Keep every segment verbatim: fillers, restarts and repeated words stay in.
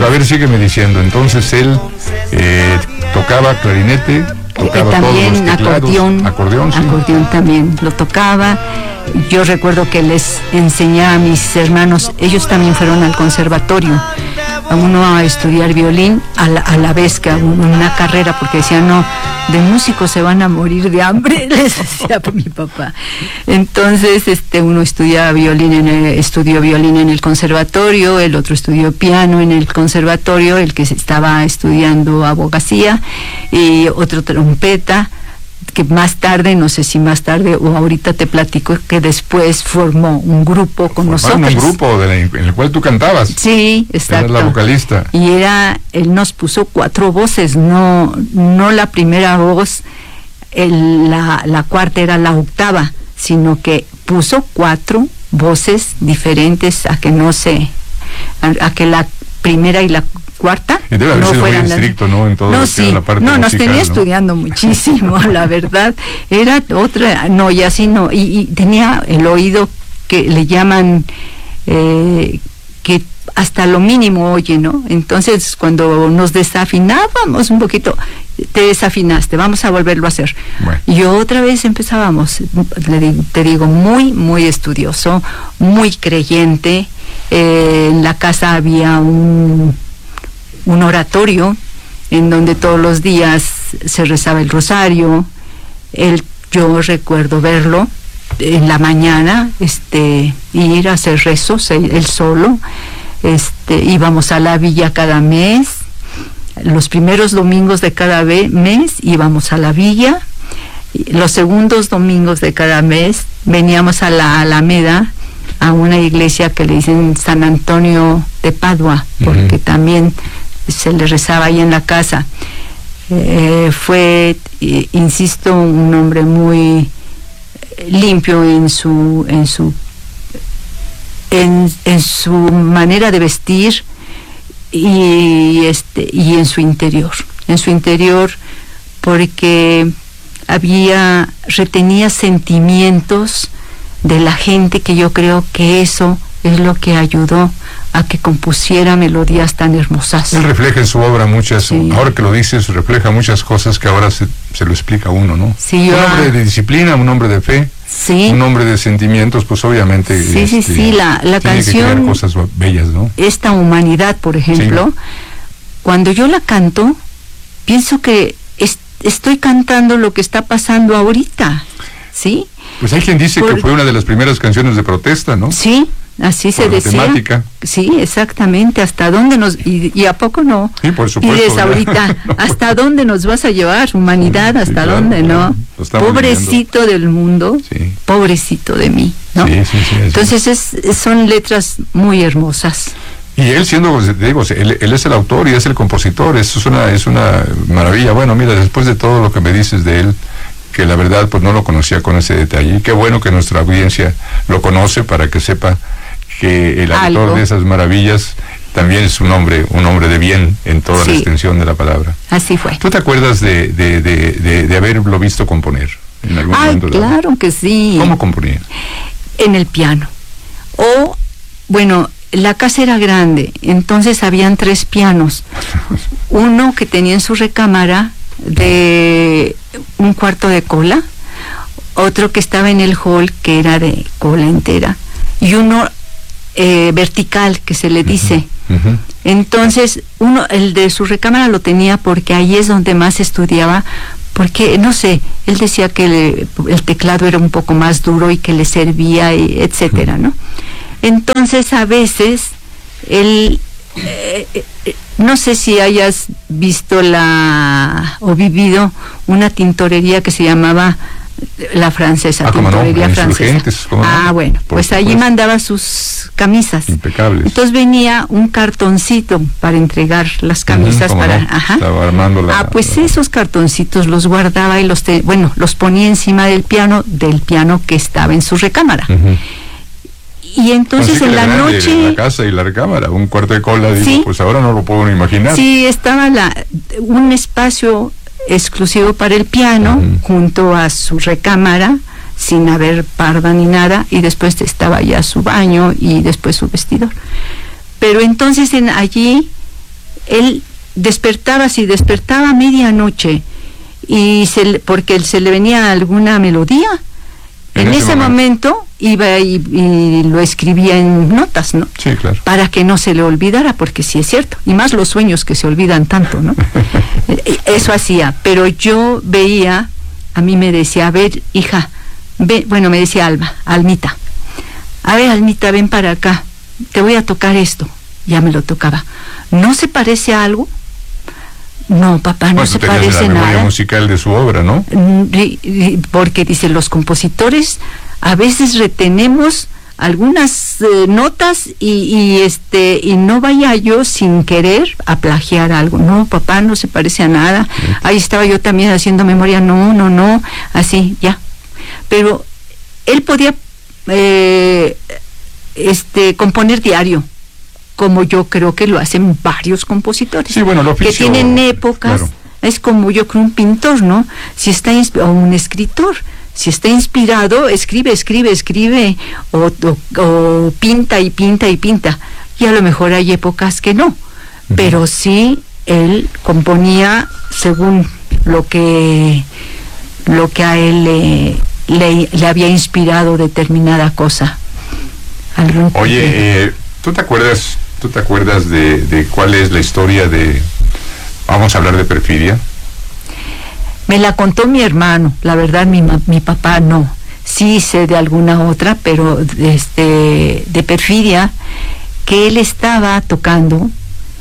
Pero a ver, sígueme diciendo, entonces él eh, tocaba clarinete, tocaba eh, también todos los teclados, acordeón, acordeón, sí. acordeón también lo tocaba. Yo recuerdo que les enseñaba a mis hermanos, ellos también fueron al conservatorio, a uno a estudiar violín, a la, a la vez que a uno una carrera, porque decían, no, de músicos se van a morir de hambre, les decía mi papá. Entonces, este, uno estudiaba violín en el, estudió violín en el conservatorio, el otro estudió piano en el conservatorio, el que estaba estudiando abogacía, y otro trompeta, que más tarde, no sé si más tarde o ahorita te platico, que después formó un grupo con Formaron nosotros. un grupo de la, en el cual tú cantabas. Sí, exacto. Eras la vocalista. Y era, él nos puso cuatro voces, no, no la primera voz, el, la, la cuarta era la octava, sino que puso cuatro voces diferentes a que no se, a, a que la primera y la cuarta y debe haber no sido muy fueran estricto, ¿no? En todo no, lo que sí, era la parte no, nos musical, tenía ¿no? estudiando muchísimo, la verdad. Era otra, no, y así no, y, y tenía el oído que le llaman, eh, que hasta lo mínimo oye, ¿no? Entonces, cuando nos desafinábamos un poquito, te desafinaste, vamos a volverlo a hacer. Bueno. Y otra vez empezábamos, le digo, te digo, muy, muy estudioso, muy creyente. Eh, en la casa había un, un oratorio en donde todos los días se rezaba el rosario. Él, yo recuerdo verlo en la mañana, este, ir a hacer rezos, él, él solo. Este, íbamos a la villa cada mes, los primeros domingos de cada mes íbamos a la villa, los segundos domingos de cada mes veníamos a la Alameda, a una iglesia que le dicen San Antonio de Padua, porque uh-huh. también se le rezaba ahí en la casa. Eh, fue, eh, insisto, un hombre muy limpio en su, en su En, en su manera de vestir y este y en su interior, en su interior porque había, retenía sentimientos de la gente, que yo creo que eso es lo que ayudó a que compusiera melodías tan hermosas. Él refleja en su obra muchas, sí. ahora que lo dices, refleja muchas cosas que ahora se, se lo explica a uno, ¿no? Sí, un yo, hombre de disciplina, un hombre de fe, sí. un hombre de sentimientos, pues obviamente sí, este, sí, sí, la, la tiene canción, que crear cosas bellas, ¿no? Esta Humanidad, por ejemplo, sí. Cuando yo la canto, pienso que es, estoy cantando lo que está pasando ahorita, ¿sí? Pues hay quien dice por, que fue una de las primeras canciones de protesta, ¿no? Sí, así se por la decía. Temática. Sí, exactamente. ¿Hasta dónde nos y, y a poco no? Sí, por supuesto. Y desde ahorita, no, ¿hasta dónde nos vas a llevar, humanidad? ¿Hasta sí, claro, dónde claro. no? Pobrecito viviendo. Del mundo, sí. Pobrecito de mí, ¿no? Sí, sí, sí, Entonces es, son letras muy hermosas. Y él siendo, digo, él, él es el autor y es el compositor. Eso es una, es una maravilla. Bueno, mira, después de todo lo que me dices de él, que la verdad pues no lo conocía con ese detalle, y qué bueno que nuestra audiencia lo conoce para que sepa que el autor Algo. de esas maravillas también es un hombre, un hombre de bien en toda sí. la extensión de la palabra. Así fue. ¿Tú te acuerdas de, de, de, de, de haberlo visto componer en algún Ay, momento? Claro que sí. ¿Cómo componía? En el piano. O, bueno, la casa era grande, entonces habían tres pianos. Uno que tenía en su recámara de un cuarto de cola, otro que estaba en el hall que era de cola entera, y uno eh, vertical que se le dice. Uh-huh. Uh-huh. Entonces uno, el de su recámara lo tenía porque ahí es donde más estudiaba, porque no sé, él decía que le, el teclado era un poco más duro y que le servía, y etcétera, ¿no? Entonces a veces él Eh, eh, no sé si hayas visto la o vivido una tintorería que se llamaba La Francesa, ah, tintorería no, francesa. Ah, no, bueno, Por pues supuesto. allí mandaba sus camisas. Impecables. Entonces venía un cartoncito para entregar las camisas. Uh-huh, para, no? ajá. Estaba armando la, ah, pues la... esos cartoncitos los guardaba y los, te, bueno, los ponía encima del piano, del piano que estaba en su recámara. Uh-huh. Y entonces Así en la grande, noche la casa y la recámara, un cuarto de cola, digo, ¿sí? Pues ahora no lo puedo imaginar. Sí, estaba la, un espacio exclusivo para el piano, uh-huh. junto a su recámara, sin haber parda ni nada, y después estaba ya su baño y después su vestidor. Pero entonces en allí él despertaba, si despertaba a medianoche, y se, porque se le venía alguna melodía, en, en ese, ese momento, momento iba y, y lo escribía en notas, ¿no? Sí, claro. Para que no se le olvidara, porque sí es cierto, y más los sueños que se olvidan tanto, ¿no? Eso hacía, pero yo veía, a mí me decía, a ver, hija, ve, bueno, me decía Alma, Almita, a ver, Almita, ven para acá, te voy a tocar esto. Ya me lo tocaba. ¿No se parece a algo? No, papá, no bueno, se parece nada. La memoria musical de su obra, ¿no? Porque dice, los compositores a veces retenemos algunas eh, notas y, y este y no vaya yo sin querer a plagiar algo. No, papá, no se parece a nada. Sí. Ahí estaba yo también haciendo memoria. No, no, no. Así, ya. Pero él podía eh, este componer diario, como yo creo que lo hacen varios compositores, sí, bueno, lo que tienen épocas, claro. Es como yo creo un pintor, ¿no? Si está o un escritor, si está inspirado, escribe, escribe, escribe, o, o, o pinta y pinta y pinta, y a lo mejor hay épocas que no, uh-huh. Pero sí, él componía según lo que, lo que a él le, le, le había inspirado determinada cosa. Oye, eh, ¿tú te acuerdas... ¿Tú te acuerdas de, de cuál es la historia de, vamos a hablar de Perfidia? Me la contó mi hermano, la verdad mi, mi papá no. Sí sé de alguna otra, pero este, de Perfidia, que él estaba tocando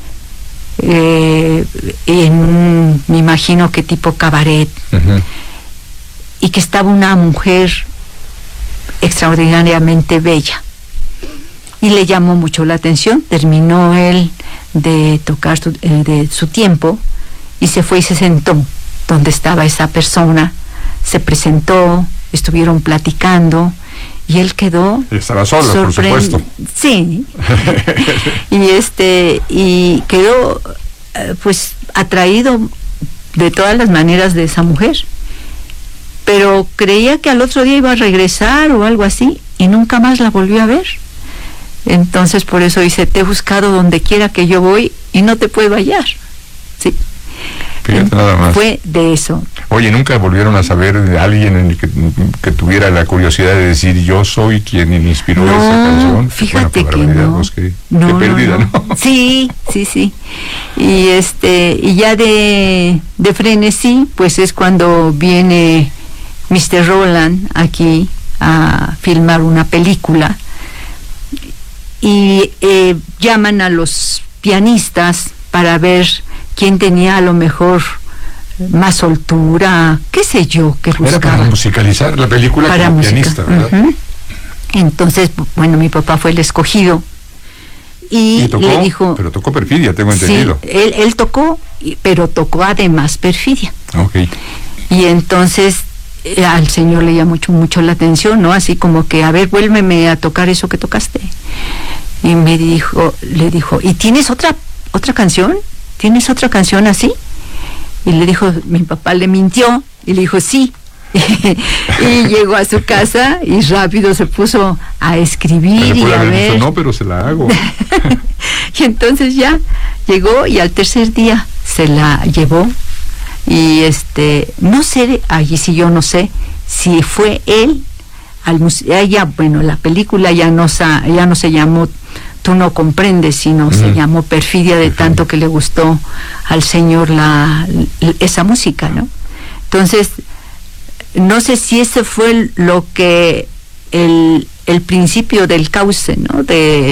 eh, en, me imagino que tipo cabaret, uh-huh. Y que estaba una mujer extraordinariamente bella. Y le llamó mucho la atención, terminó él de tocar su, eh, de su tiempo y se fue y se sentó donde estaba esa persona, se presentó, estuvieron platicando y él quedó... Estaba solo, sorprend- por supuesto. Sí, y este, y quedó eh, pues atraído de todas las maneras de esa mujer, pero creía que al otro día iba a regresar o algo así y nunca más la volvió a ver. Entonces por eso dice, te he buscado donde quiera que yo voy y no te puedo hallar. Sí. Fíjate nada más. Fue de eso. Oye, ¿nunca volvieron a saber de alguien en el que, que tuviera la curiosidad de decir yo soy quien me inspiró no, esa canción? Fíjate bueno, que no. Pues, qué, no, qué perdida, no, no. ¿no? Sí, sí, sí. Y este, y ya de, de Frenesí, pues es cuando viene mister Roland aquí a filmar una película. Y eh, llaman a los pianistas para ver quién tenía a lo mejor más soltura, qué sé yo, qué buscaba. Era para musicalizar la película para como música. Pianista, ¿verdad? Uh-huh. Entonces, bueno, mi papá fue el escogido y, y tocó, le dijo... pero tocó Perfidia, tengo sí, entendido. él, él tocó, pero tocó además Perfidia. Okay. Y entonces... Eh, al señor le llamó mucho, mucho la atención, ¿no? Así como que, a ver, vuélveme a tocar eso que tocaste. Y me dijo, le dijo, ¿y tienes otra otra canción? ¿Tienes otra canción así? Y le dijo, mi papá le mintió, y le dijo, sí. Y llegó a su casa y rápido se puso a escribir y a ver. Dicho, no, pero se la hago. Y entonces ya llegó y al tercer día se la llevó. Y este, no sé, allí sí yo no sé si fue él, al ya, bueno, la película ya no, sa, ya no se llamó Tú no comprendes, sino mm. se llamó Perfidia, de tanto que le gustó al señor la, la esa música, ¿no? Entonces, no sé si ese fue lo que, el, el principio del cauce, ¿no? De